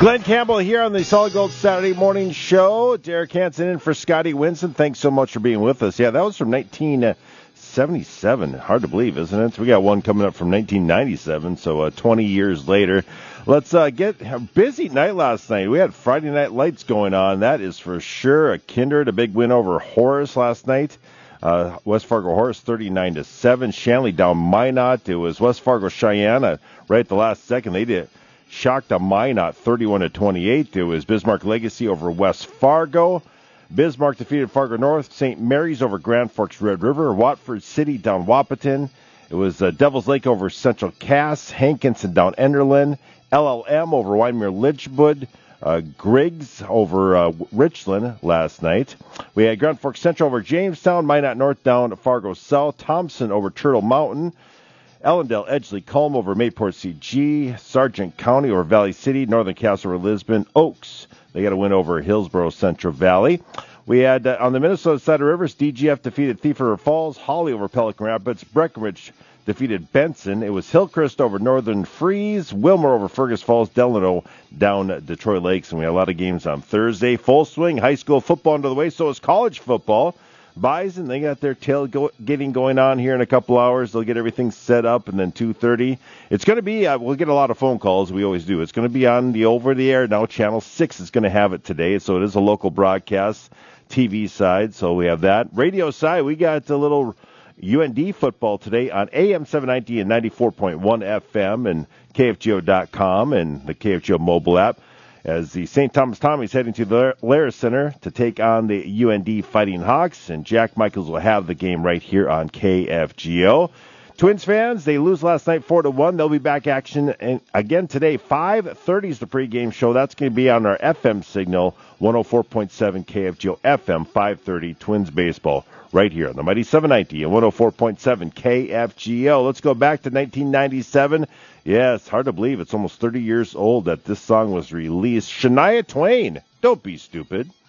Glenn Campbell here on the Solid Gold Saturday Morning Show. Derek Hansen in for Scotty Winston. Thanks so much for being with us. Yeah, that was from 1977. Hard to believe, isn't it? So we got one coming up from 1997, so 20 years later. Let's get a busy night last night. We had Friday Night Lights going on. That is for sure. A Kindred, a big win over Horace last night. West Fargo Horace 39-7. Shanley down Minot. It was West Fargo Cheyenne right at the last second. They did shocked a Minot 31-28. It was Bismarck Legacy over West Fargo. Bismarck defeated Fargo North. St. Mary's over Grand Forks Red River. Watford City down Wahpeton. It was Devil's Lake over Central Cass. Hankinson down Enderlin. LLM over Wyndmere Litchwood. Griggs over Richland last night. We had Grand Forks Central over Jamestown. Minot North down Fargo South. Thompson over Turtle Mountain. Ellendale Edgeley Culm over Mayport CG. Sargent County over Valley City. Northern Castle over Lisbon. Oaks, they got a win over Hillsborough Central Valley. We had on the Minnesota side of rivers, DGF defeated Thief River Falls. Holly over Pelican Rapids. Breckenridge defeated Benson. It was Hillcrest over Northern Freeze. Wilmer over Fergus Falls. Delano down Detroit Lakes. And we had a lot of games on Thursday. Full swing. High school football under the way. So is college football. Bison, they got their tailgating going on here in a couple hours. They'll get everything set up, and then 2:30. It's going to be, we'll get a lot of phone calls. We always do. It's going to be on the over-the-air now. Channel 6 is going to have it today, so it is a local broadcast, TV side, so we have that. Radio side, we got a little UND football today on AM 790 and 94.1 FM and KFGO.com and the KFGO mobile app, as the St. Thomas Tommies heading to the Lara Center to take on the UND Fighting Hawks, and Jack Michaels will have the game right here on KFGO. Twins fans, they lose last night 4-1. They'll be back action again today. 5:30 is the pregame show. That's going to be on our FM signal, 104.7 KFGO FM, 5:30 Twins baseball right here on the Mighty 790 and 104.7 KFGO. Let's go back to 1997. Yeah, it's hard to believe it's almost 30 years old that this song was released. Shania Twain, Don't Be Stupid.